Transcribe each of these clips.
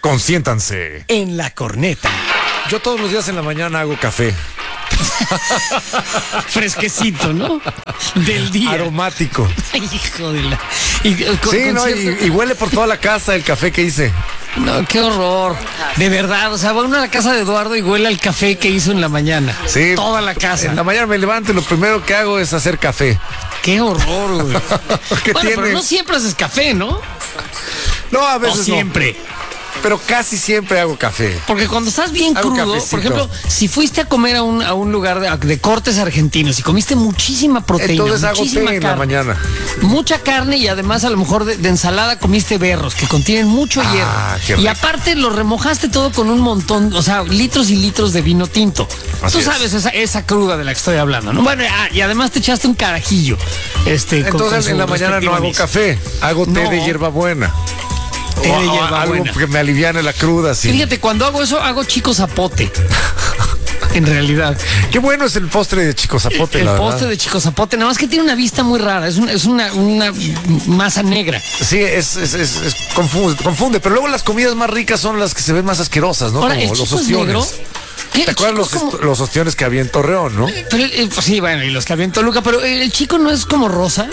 Consiéntanse en la corneta. Yo todos los días en la mañana hago café. Fresquecito, ¿no? Del día. Aromático. Ay, hijo de la... Y huele por toda la casa el café que hice. No, qué horror. De verdad, o sea, va uno a la casa de Eduardo y huele al café que hizo en la mañana. Sí. Toda la casa. En la mañana me levanto y lo primero que hago es hacer café. Qué horror, güey. ¿Qué bueno, tiene? pero no siempre haces café, ¿no? No, a veces O siempre. no. Pero casi siempre hago café. Porque cuando estás bien Hago crudo, cafecito. por ejemplo, si fuiste a comer a un lugar de cortes argentinos y comiste muchísima proteína, Entonces hago muchísima té en carne, la mañana. mucha carne y además a lo mejor de ensalada comiste berros que contienen mucho qué hierro. Y rico. aparte lo remojaste todo con un montón, o sea, litros y litros de vino tinto. Así Tú sabes esa cruda de la que estoy hablando, ¿no? Bueno, y además te echaste un carajillo. Entonces en la mañana no hago café, hago té de hierbabuena. Té de hierbabuena. Algo que me aliviane la cruda, sí. Fíjate, cuando hago eso, hago chico zapote. En realidad. Qué bueno es el postre de Chico Zapote, El la postre verdad. de Chico Zapote, nada más que tiene una vista muy rara, es una masa negra. Sí, confunde, pero luego las comidas más ricas son las que se ven más asquerosas, ¿no? Ahora, Como ¿el los chico es ostiones. negro? ¿Qué? ¿Te acuerdas ¿El chico es como- los ostiones que había en Torreón, no? Pero pues sí, bueno, y los que había en Toluca, pero el chico no es como rosa,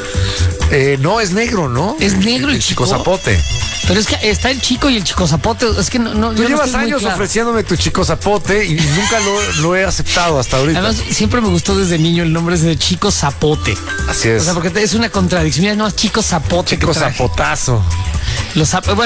No, es negro, ¿no? es negro el Chico chico. Zapote. Pero es que está el chico y el Chico Zapote, es que no Tú yo no llevas estoy muy años claro. ofreciéndome tu Chico Zapote y nunca lo he aceptado hasta ahorita. Además, siempre me gustó desde niño el nombre de Chico Zapote. Así O es. sea, porque es una contradicción. Mira, no, es Chico Zapote. Chico que traje. Zapotazo. Los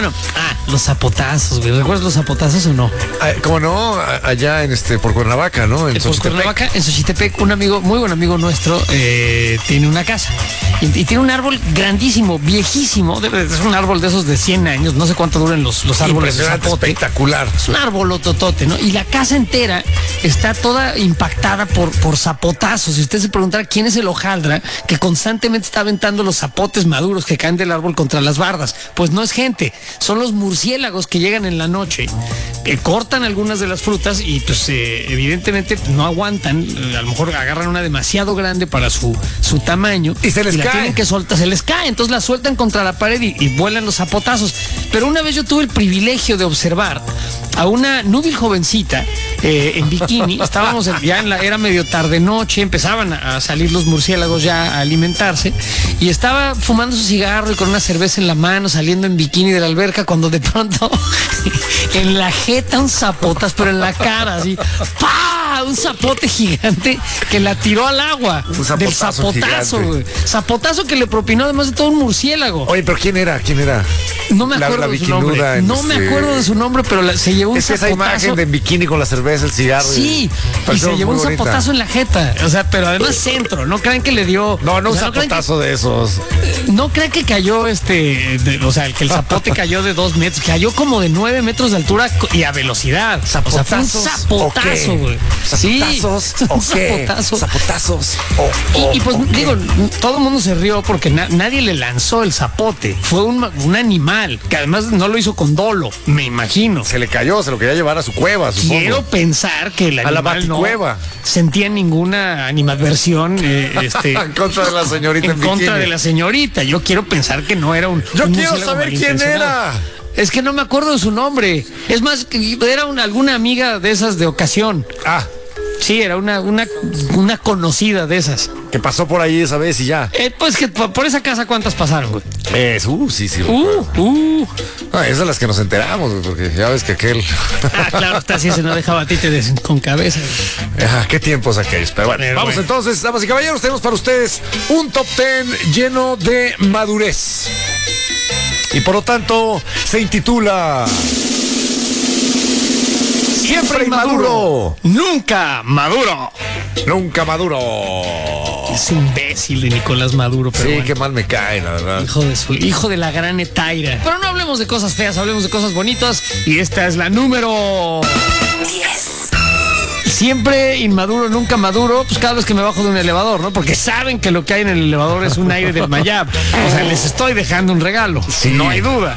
zapotazos, güey. ¿Recuerdas los zapotazos o no? Como no, allá por Cuernavaca, ¿no? En Por Xochitepec. Cuernavaca, en Xochitepec, un amigo, muy buen amigo nuestro, tiene una casa. Y tiene un árbol grandísimo, viejísimo. Debe de ser un árbol de esos de 100 años. No sé cuánto duran los árboles de Impresionante, zapote. espectacular. Es un árbol ototote, ¿no? Y la casa entera está toda impactada por zapotazos. Y usted se preguntará quién es el hojaldra que constantemente está aventando los zapotes maduros que caen del árbol contra las bardas. Pues no es gente, son los murciélagos que llegan en la noche, que cortan algunas de las frutas y pues evidentemente no aguantan. A lo mejor agarran una demasiado grande para su tamaño. Y se les la cae. tienen que soltar, se les cae, entonces la sueltan contra la pared y vuelan los zapotazos. Pero una vez yo tuve el privilegio de observar a una núbil jovencita en bikini. Estábamos era medio tarde noche, empezaban a salir los murciélagos ya a alimentarse y estaba fumando su cigarro y con una cerveza en la mano saliendo en bikini de la alberca cuando de pronto en la jeta un zapotas, pero en la cara así, ¡pah! Un zapote gigante que la tiró al agua. Un zapotazo Del zapotazo, gigante. güey. Zapotazo que le propinó además de todo un murciélago. Oye, pero ¿quién era? No me acuerdo la de su nombre. bikinuda No me acuerdo de su nombre, pero se llevó un Es que esa zapotazo. imagen de en bikini con la cerveza, el cigarro. Sí, y pareció se llevó muy un bonita. zapotazo en la jeta. O sea, pero además centro. No crean que le dio. No, o un sea, zapotazo de esos. No crean que cayó o sea, que el zapote cayó de 2 metros. Cayó como de 9 metros de altura y a velocidad. O sea, fue un zapotazo, güey. Sí, ¿Zapotazos o un qué? zapotazo. ¿Zapotazos Y pues o qué? digo, todo el mundo se rió porque nadie le lanzó el zapote. Fue un animal que además no lo hizo con dolo, me imagino. Se le cayó, se lo quería llevar a su cueva, supongo. Quiero pensar que el A la animal no baticueva. sentía ninguna animadversión En contra de la señorita en contra bikini. de la señorita. Yo quiero pensar que no era un. Yo un quiero murciélago saber quién malintencionado. era. Es que no me acuerdo de su nombre. Es más, que era alguna amiga de esas de ocasión. Ah, Sí, era una conocida de esas. que pasó por ahí esa vez y ya. Pues que por esa casa, ¿cuántas pasaron, güey? Sí. recuerdo. Esas son las que nos enteramos, güey, porque ya ves que aquel. Claro, está así, se no dejaba títeres con cabeza. Qué tiempos aquellos. Pero bueno, Pero vamos bueno. entonces, damas y caballeros, tenemos para ustedes un top 10 lleno de madurez. Y por lo tanto, se intitula Siempre inmaduro, Nunca maduro. nunca maduro. Es imbécil de Nicolás Maduro, pero Sí, bueno. qué mal me cae, la verdad. Hijo de la gran Etaira. Pero no hablemos de cosas feas, hablemos de cosas bonitas. Y esta es la número 10. Siempre inmaduro, nunca maduro, pues cada vez que me bajo de un elevador, ¿no? Porque saben que lo que hay en el elevador es un aire del Mayab. O sea, les estoy dejando un regalo. Sí. No hay duda.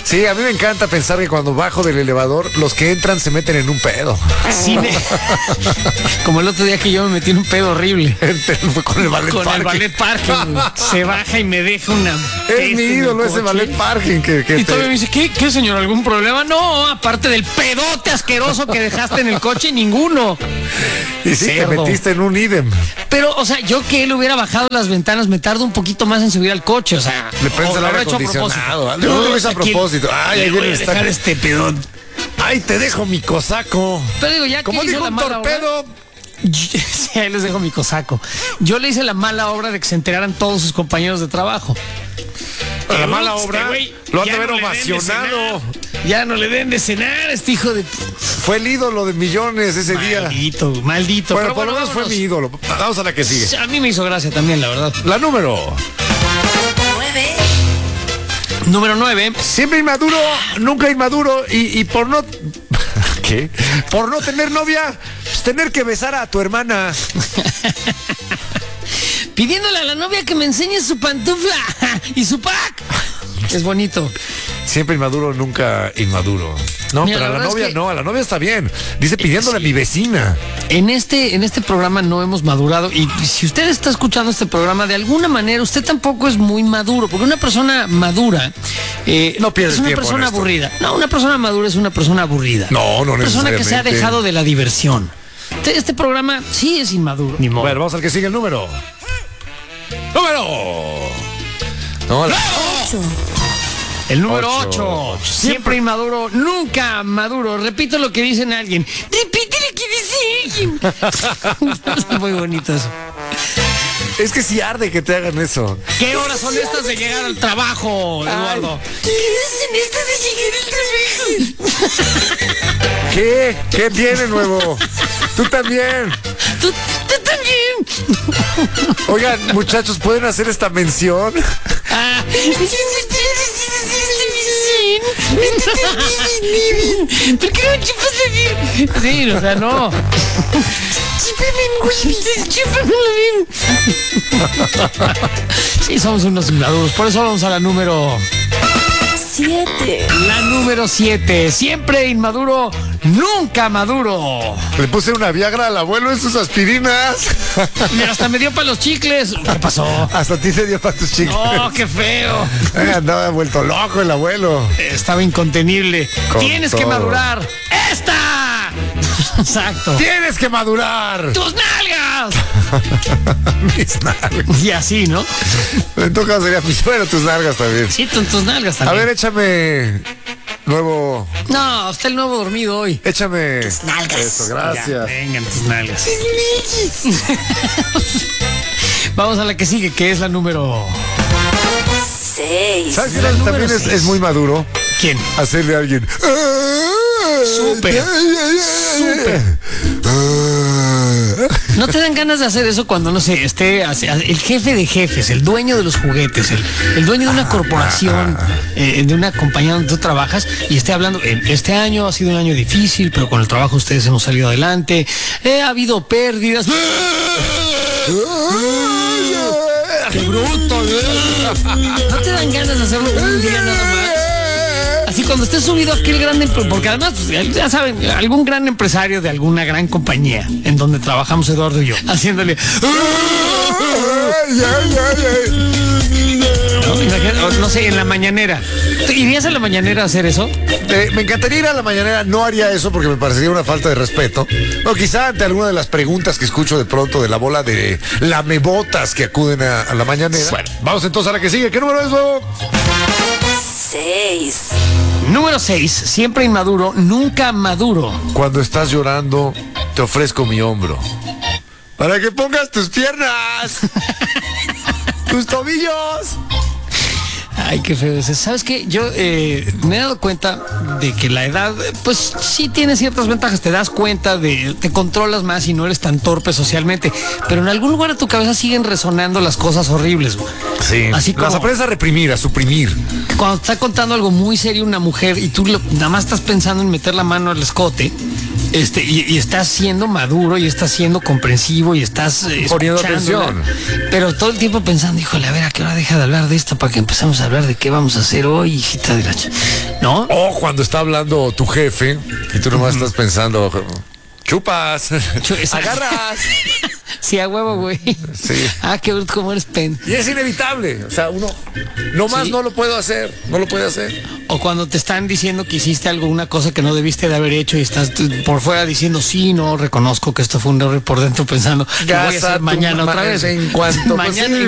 Sí, a mí me encanta pensar que cuando bajo del elevador, los que entran se meten en un pedo. Sí, como el otro día que yo me metí en un pedo horrible. Fue con el ballet parking. El ballet parking. Se baja y me deja una... Es mi ídolo ese ballet parking. Y todavía me dice, ¿qué señor? ¿Algún problema? No, aparte del pedote asqueroso que dejaste en el coche, ninguno. Y sí, te metiste en un idem. Pero, o sea, yo que él hubiera bajado las ventanas, me tardo un poquito más en subir al coche, o sea... Le prensa el aire acondicionado. No lo ves a propósito. Ay, ahí viene este pedón. Ay, te dejo mi cosaco. Pero digo, ya como dijo un torpedo... Sí, ahí les dejo mi cosaco. Yo le hice la mala obra de que se enteraran todos sus compañeros de trabajo. La mala obra, lo han de haber ovacionado. Ya no le den de cenar, este hijo de... Fue el ídolo de millones ese día. Maldito. Bueno, por lo menos fue mi ídolo. Vamos a la que sigue. A mí me hizo gracia también, la verdad. La número 9. Número 9. Siempre inmaduro, nunca inmaduro. Y por no... ¿Qué? Por no tener novia, pues tener que besar a tu hermana. Pidiéndole a la novia que me enseñe su pantufla y su pack. Es bonito. Siempre inmaduro, nunca inmaduro. No, mira, pero a la novia no, a la novia está bien. Dice pidiéndole a mi vecina. En este programa no hemos madurado. Y si usted está escuchando este programa, de alguna manera usted tampoco es muy maduro. Porque una persona madura no pierde es una tiempo persona aburrida. No, una persona madura es una persona aburrida. No una persona que se ha dejado de la diversión. Este programa sí es inmaduro. Ni modo. Bueno, vamos al que sigue el número. No, 8. El número 8. Siempre inmaduro, nunca maduro. Repito lo que dicen a alguien. Repite lo que dice alguien. Muy bonito eso. Es que sí arde que te hagan eso. ¿Qué horas son estas de llegar al trabajo, Eduardo? ¿Qué horas son estas de llegar al trabajo? ¿Qué? ¿Qué tiene nuevo? Tú también. Tú también. Oigan, muchachos, ¿pueden hacer esta mención? ¿Por qué no chupas la bien? Sí, o sea, no. Sí, somos unos inmaduros. Por eso vamos a la número 7. La número 7. Siempre inmaduro, nunca maduro. Le puse una Viagra al abuelo en sus aspirinas. Mira, hasta me dio para los chicles. ¿Qué pasó? Hasta a ti se dio para tus chicles. Oh, qué feo. Andaba vuelto loco el abuelo. Estaba incontenible. Tienes que madurar. ¡Esta! Exacto. Tienes que madurar. ¡Tus nalgas! Mis nalgas. Y así, ¿no? En todo caso sería bueno, tus nalgas también. Sí, tus nalgas también. A ver, échame nuevo. No, está el nuevo dormido hoy. Échame. Tus nalgas. Eso, gracias. Ya, vengan tus nalgas. Vamos a la que sigue, que es la número 6. ¿Sabes quién también es muy maduro? ¿Quién? Hacerle a alguien. Súper. ¿No te dan ganas de hacer eso cuando, no sé, esté el jefe de jefes, el dueño de los juguetes, el dueño de una corporación, de una compañía donde tú trabajas, y esté hablando, este año ha sido un año difícil, pero con el trabajo ustedes hemos salido adelante, ha habido pérdidas. ¡Qué bruto! ¿No te dan ganas de hacerlo un día nada más? Así cuando esté subido aquel gran... Porque además, ya saben, algún gran empresario de alguna gran compañía en donde trabajamos Eduardo y yo, haciéndole... No sé, en la mañanera. ¿Irías a la mañanera a hacer eso? Me encantaría ir a la mañanera. No haría eso porque me parecería una falta de respeto. O quizá ante alguna de las preguntas que escucho de pronto de la bola de lamebotas que acuden a la mañanera. Bueno, vamos entonces a la que sigue. ¿Qué número es, nuevo? 6. Número 6. Siempre inmaduro, nunca maduro. Cuando estás llorando, te ofrezco mi hombro. Para que pongas tus piernas. Tus tobillos. Ay, qué feo es. ¿Sabes qué? Yo me he dado cuenta de que la edad, pues sí tiene ciertas ventajas. Te das cuenta te controlas más y no eres tan torpe socialmente. Pero en algún lugar de tu cabeza siguen resonando las cosas horribles. Sí. Así como las aprendes a reprimir, a suprimir. Cuando está contando algo muy serio una mujer y tú nada más estás pensando en meter la mano al escote y estás siendo maduro y estás siendo comprensivo y estás poniendo escuchándola, atención. pero todo el tiempo pensando, híjole, a ver, ¿a qué hora deja de hablar de esto para que empezamos a hablar de qué vamos a hacer hoy, hijita de la ¿no? O cuando está hablando tu jefe y tú nomás estás pensando, chupas, agarras. Sí, a huevo, güey. Sí. Ah, qué bruto, cómo eres pen. Y es inevitable. O sea, uno nomás Sí. no lo puedo hacer. No lo puede hacer. O cuando te están diciendo que hiciste algo, una cosa que no debiste de haber hecho y estás por fuera diciendo, sí, no, reconozco que esto fue un error, por dentro pensando, ¿qué voy a hacer mañana otra vez? En cuanto mañana